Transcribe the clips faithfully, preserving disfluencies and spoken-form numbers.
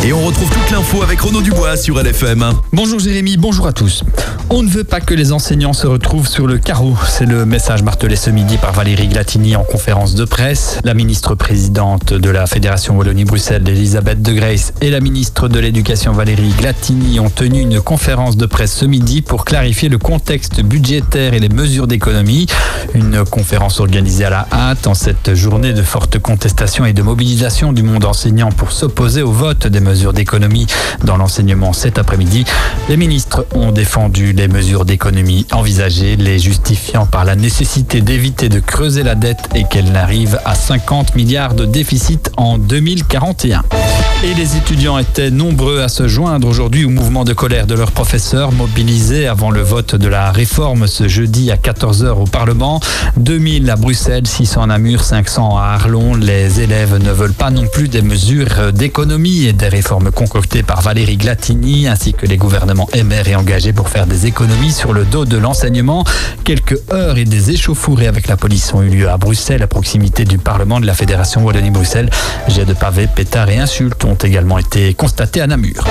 Et on retrouve toute l'info avec Renaud Dubois sur L F M. Bonjour Jérémy, bonjour à tous. On ne veut pas que les enseignants se retrouvent sur le carreau. C'est le message martelé ce midi par Valérie Glatini en conférence de presse. La ministre présidente de la Fédération Wallonie-Bruxelles, Elisabeth De Grace, et la ministre de l'Éducation Valérie Glatini ont tenu une conférence de presse ce midi pour clarifier le contexte budgétaire et les mesures d'économie. Une conférence organisée à la hâte en cette journée de forte contestation et de mobilisation du monde enseignant pour s'opposer au vote des mesures d'économie dans l'enseignement cet après-midi. Les ministres ont défendu les mesures d'économie envisagées, les justifiant par la nécessité d'éviter de creuser la dette et qu'elle n'arrive à cinquante milliards de déficit en deux mille quarante et un. Et les étudiants étaient nombreux à se joindre aujourd'hui au mouvement de colère de leurs professeurs mobilisés avant le vote de la réforme ce jeudi à quatorze heures au Parlement. deux mille à Bruxelles, six cents à Namur, cinq cents à Arlon. Les élèves ne veulent pas non plus des mesures d'économie et des réformes concoctées par Valérie Glatini ainsi que les gouvernements M R et engagés pour faire des économies sur le dos de l'enseignement. Quelques heurts et des échauffourées avec la police ont eu lieu à Bruxelles à proximité du Parlement de la Fédération Wallonie-Bruxelles. Jets de pavés, pétards et insultes ont également été constatés à Namur.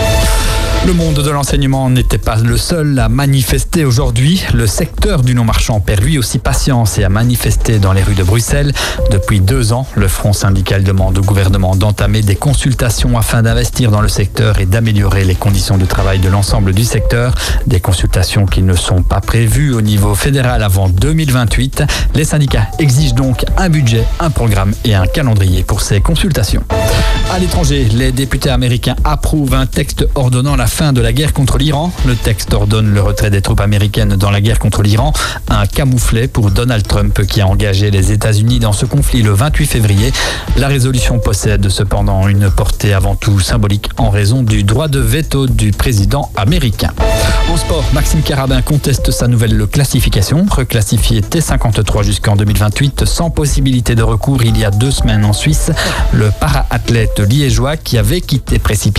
Le monde de l'enseignement n'était pas le seul à manifester aujourd'hui. Le secteur du non-marchand perd lui aussi patience et a manifesté dans les rues de Bruxelles. Depuis deux ans, le Front syndical demande au gouvernement d'entamer des consultations afin d'investir dans le secteur et d'améliorer les conditions de travail de l'ensemble du secteur. Des consultations qui ne sont pas prévues au niveau fédéral avant deux mille vingt-huit. Les syndicats exigent donc un budget, un programme et un calendrier pour ces consultations. À l'étranger, les députés américains approuvent un texte ordonnant la fin de la guerre contre l'Iran. Le texte ordonne le retrait des troupes américaines dans la guerre contre l'Iran, un camouflet pour Donald Trump qui a engagé les États-Unis dans ce conflit le vingt-huit février. La résolution possède cependant une portée avant tout symbolique en raison du droit de veto du président américain. En sport, Maxime Carabin conteste sa nouvelle classification, reclassifié T cinquante-trois jusqu'en deux mille vingt-huit sans possibilité de recours il y a deux semaines en Suisse. Le para-athlète liégeois qui avait quitté précipitamment